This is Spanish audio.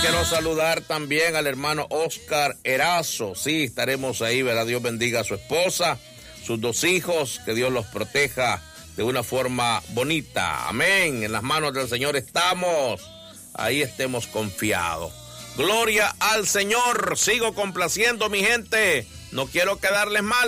quiero saludar también al hermano Oscar Erazo. Sí, estaremos ahí, ¿verdad? Dios bendiga a su esposa, sus 2 hijos, que Dios los proteja de una forma bonita. Amén. En las manos del Señor estamos. Ahí estemos confiados. Gloria al Señor. Sigo complaciendo, mi gente. No quiero quedarles mal.